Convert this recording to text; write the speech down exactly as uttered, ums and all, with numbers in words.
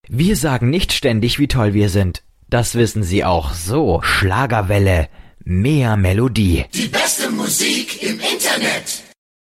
Wir sagen nicht ständig, wie toll wir sind. Das wissen Sie auch so. Schlagerwelle, mehr Melodie. Die beste Musik im Internet.